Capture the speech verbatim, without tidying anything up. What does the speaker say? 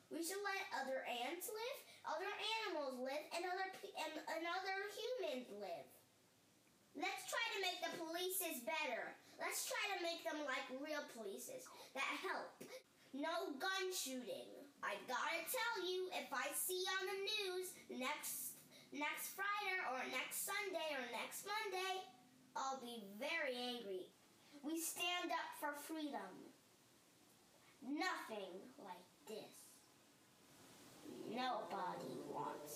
We should let other ants live, other animals live, and other and, and other humans live. Let's try to make the polices better. Let's try to make them like real polices that help. No gun shooting. I gotta tell you, if I see on the news next next Friday or next Sunday or next Monday, I'll be very angry. We stand up for freedom. Nothing like this. Nobody wants